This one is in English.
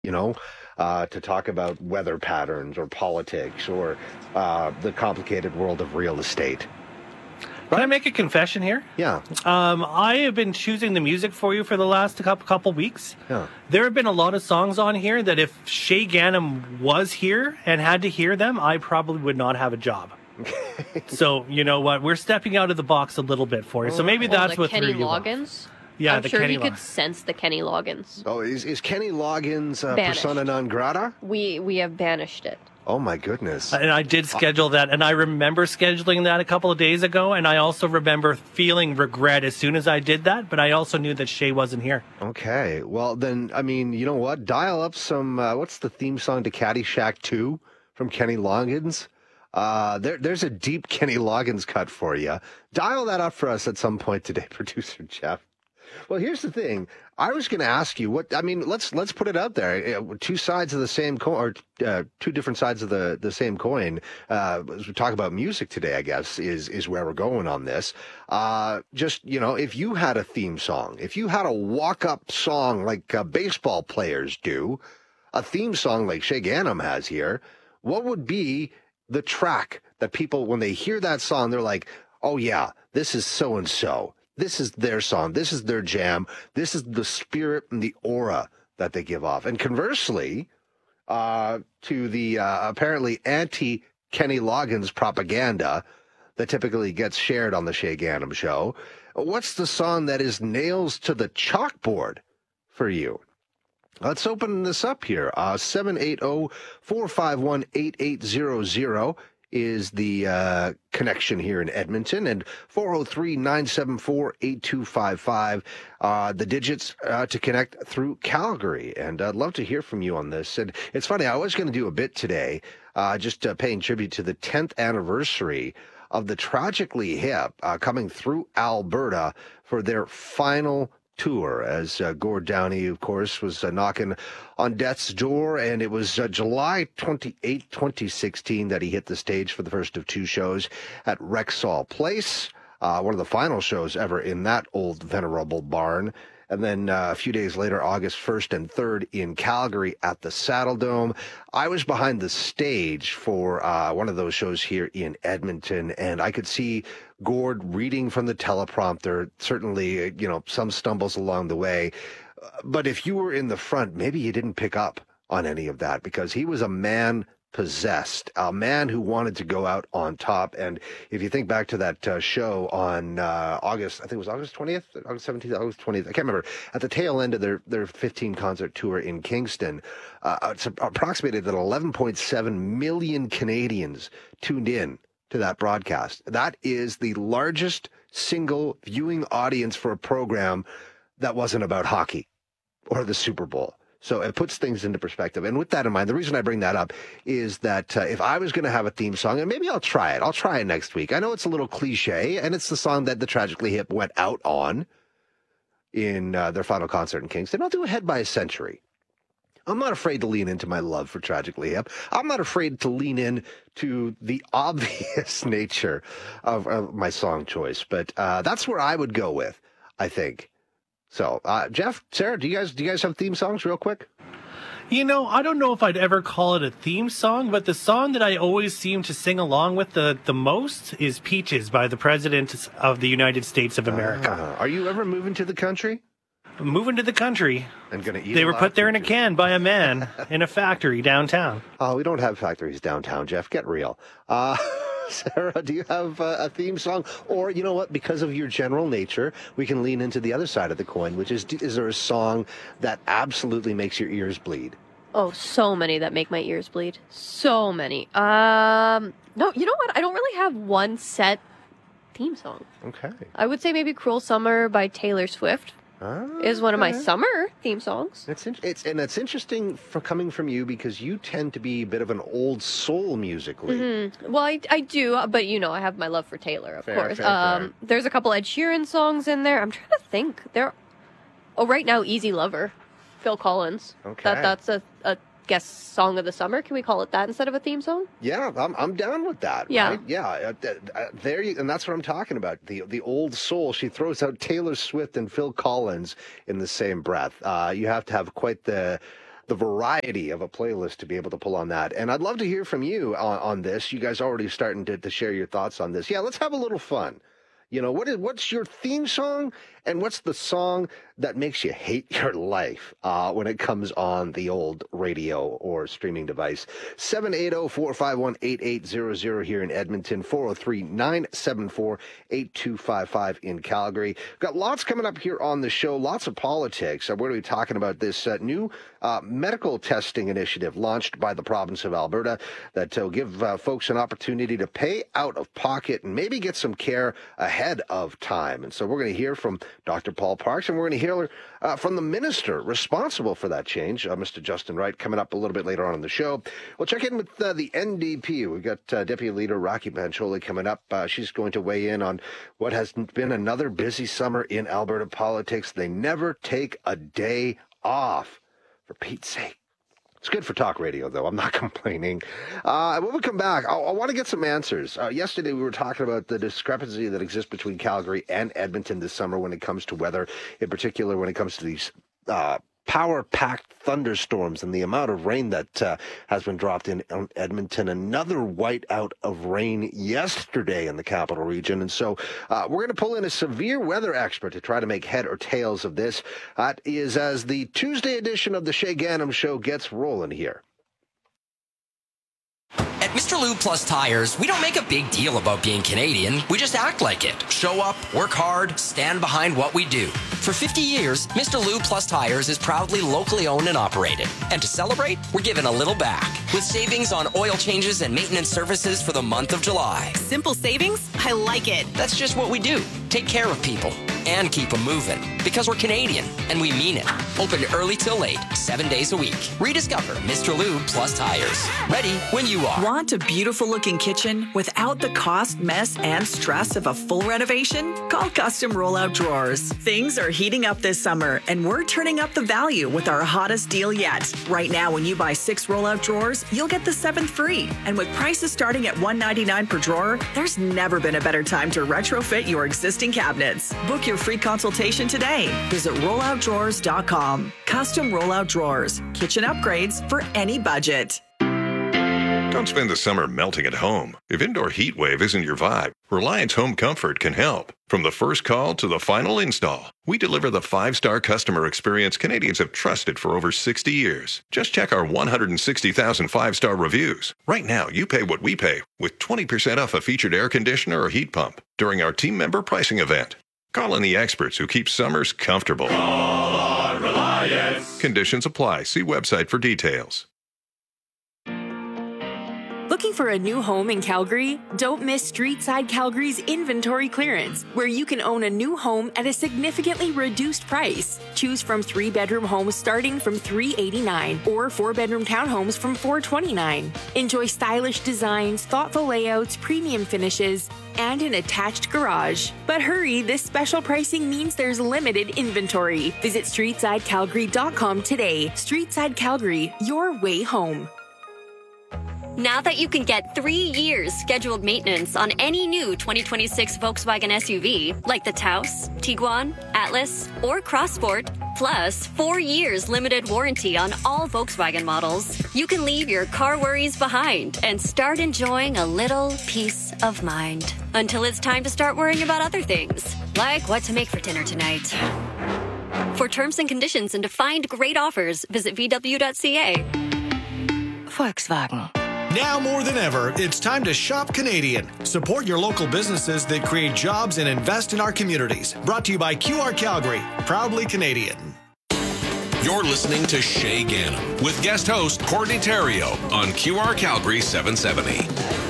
to talk about weather patterns or politics or the complicated world of real estate. Can I make a confession here? Yeah. I have been choosing the music for you for the last couple weeks. Yeah. There have been a lot of songs on here that if Shay Ganem was here and had to hear them, I probably would not have a job. So, you know what? We're stepping out of the box a little bit for you. So maybe that's what Kenny threw you off. Loggins? Yeah, I'm the sure Kenny he could sense the Kenny Loggins. Oh, is Kenny Loggins Banished. persona non grata? We have banished it. Oh, my goodness. And I did schedule that, and I remember scheduling that a couple of days ago, and I also remember feeling regret as soon as I did that, but I also knew that Shay wasn't here. Okay. Well, then, I mean, you know what? Dial up some, what's the theme song to Caddyshack 2 from Kenny Loggins? There's a deep Kenny Loggins cut for you. Dial that up for us at some point today, producer Jeff. Well, here's the thing. I was going to ask you let's put it out there. Two sides of the same coin, or two different sides of the same coin. As we talk about music today, I guess, is where we're going on this. If you had a theme song, if you had a walk-up song like baseball players do, a theme song like Shay Ganem has here, what would be the track that people, when they hear that song, they're like, oh yeah, this is so-and-so. This is their song. This is their jam. This is the spirit and the aura that they give off. And conversely, to the apparently anti-Kenny Loggins propaganda that typically gets shared on the Shay Ganem Show, what's the song that is nails to the chalkboard for you? Let's open this up here. 780-451-8800 is the connection here in Edmonton, and 403-974-8255, the digits to connect through Calgary. And I'd love to hear from you on this. And it's funny, I was going to do a bit today, just paying tribute to the 10th anniversary of the Tragically Hip coming through Alberta for their final tour, as Gord Downie, of course, was knocking on death's door, and it was July 28, 2016 that he hit the stage for the first of two shows at Rexall Place, one of the final shows ever in that old venerable barn. And then a few days later, August 1st and 3rd in Calgary at the Saddle Dome. I was behind the stage for one of those shows here in Edmonton, and I could see Gord reading from the teleprompter, certainly, some stumbles along the way. But if you were in the front, maybe you didn't pick up on any of that, because he was a man possessed, a man who wanted to go out on top. And if you think back to that show on August, I think it was August 20th, August 17th, August 20th, I can't remember, at the tail end of their 15 concert tour in Kingston, it's approximated that 11.7 million Canadians tuned in to that broadcast. That is the largest single viewing audience for a program that wasn't about hockey or the Super Bowl. So it puts things into perspective. And with that in mind, the reason I bring that up is that if I was going to have a theme song, and maybe I'll try it. I'll try it next week. I know it's a little cliche, and it's the song that the Tragically Hip went out on in their final concert in Kingston. I'll do Ahead by a Century. I'm not afraid to lean into my love for Tragically Hip. I'm not afraid to lean in to the obvious nature of my song choice. But that's where I would go with, I think. So, Jeff, Sarah, do you guys have theme songs real quick? I don't know if I'd ever call it a theme song, but the song that I always seem to sing along with the most is Peaches by the President of the United States of America. Are you ever moving to the country? Moving to the country. And gonna eat They were put there in a can by a man in a factory downtown. Oh, we don't have factories downtown, Jeff. Get real. Sarah, do you have a theme song? Or, you know what, because of your general nature, we can lean into the other side of the coin, which is there a song that absolutely makes your ears bleed? Oh, so many that make my ears bleed. So many. No, you know what? I don't really have one set theme song. Okay. I would say maybe Cruel Summer by Taylor Swift. Is one of my summer theme songs. It's interesting coming from you, because you tend to be a bit of an old soul musically. Mm-hmm. Well, I do, but I have my love for Taylor, of course. Fair. There's a couple Ed Sheeran songs in there. I'm trying to think. Right now, Easy Lover, Phil Collins. Okay. That's a guest song of the summer. Can we call it that instead of a theme song? Yeah, I'm down with that. Yeah, right? Yeah. There you, and that's what I'm talking about. The old soul. She throws out Taylor Swift and Phil Collins in the same breath. You have to have quite the the variety of a playlist to be able to pull on that. And I'd love to hear from you on this. You guys already starting to share your thoughts on this. Yeah, let's have a little fun. You know, what's your theme song, and what's the song that makes you hate your life when it comes on the old radio or streaming device? 780-451-8800 here in Edmonton, 403-974-8255 in Calgary. Got lots coming up here on the show, lots of politics. We're going to be talking about this new medical testing initiative launched by the province of Alberta that will give folks an opportunity to pay out of pocket and maybe get some care ahead of time. And so we're going to hear from Dr. Paul Parks, and we're going to hear from the minister responsible for that change, Mr. Justin Wright, coming up a little bit later on in the show. We'll check in with the NDP. We've got Deputy Leader Rocky Pancholi coming up. She's going to weigh in on what has been another busy summer in Alberta politics. They never take a day off, for Pete's sake. It's good for talk radio, though. I'm not complaining. When we come back, I want to get some answers. Yesterday, we were talking about the discrepancy that exists between Calgary and Edmonton this summer when it comes to weather, in particular when it comes to these power-packed thunderstorms and the amount of rain that has been dropped in Edmonton. Another whiteout of rain yesterday in the capital region. And so we're going to pull in a severe weather expert to try to make head or tails of this. That is as the Tuesday edition of the Shay Ganem Show gets rolling here. At Mr. Lube Plus Tires, we don't make a big deal about being Canadian. We just act like it. Show up, work hard, stand behind what we do. For 50 years, Mr. Lube Plus Tires is proudly locally owned and operated. And to celebrate, we're giving a little back with savings on oil changes and maintenance services for the month of July. Simple savings? I like it. That's just what we do. Take care of people and keep them moving. Because we're Canadian, and we mean it. Open early till late, 7 days a week. Rediscover Mr. Lube Plus Tires. Ready when you are. Want a beautiful looking kitchen without the cost, mess, and stress of a full renovation? Call Custom Rollout Drawers. Things are heating up this summer, and we're turning up the value with our hottest deal yet. Right now, when you buy 6 rollout drawers, you'll get the 7th free. And with prices starting at $199 per drawer, there's never been a better time to retrofit your existing cabinets. Book your free consultation today. Visit rolloutdrawers.com. Custom Rollout Drawers. Kitchen upgrades for any budget. Don't spend the summer melting at home. If indoor heat wave isn't your vibe, Reliance Home Comfort can help. From the first call to the final install, we deliver the 5-star customer experience Canadians have trusted for over 60 years. Just check our 160,000 5-star reviews. Right now, you pay what we pay with 20% off a featured air conditioner or heat pump during our team member pricing event. Call in the experts who keep summers comfortable. Call on Reliance. Conditions apply. See website for details. Looking for a new home in Calgary? Don't miss Streetside Calgary's inventory clearance, where you can own a new home at a significantly reduced price. Choose from 3-bedroom homes starting from $389 or 4-bedroom townhomes from $429. Enjoy stylish designs, thoughtful layouts, premium finishes, and an attached garage. But hurry, this special pricing means there's limited inventory. Visit StreetsideCalgary.com today. Streetside Calgary, your way home. Now that you can get 3 years scheduled maintenance on any new 2026 Volkswagen SUV, like the Taos, Tiguan, Atlas, or Crossport, plus 4 years limited warranty on all Volkswagen models, you can leave your car worries behind and start enjoying a little peace of mind. Until it's time to start worrying about other things, like what to make for dinner tonight. For terms and conditions and to find great offers, visit VW.ca. Volkswagen. Now more than ever, it's time to shop Canadian. Support your local businesses that create jobs and invest in our communities. Brought to you by QR Calgary, proudly Canadian. You're listening to Shay Ganem with guest host Courtney Theriault on QR Calgary 770.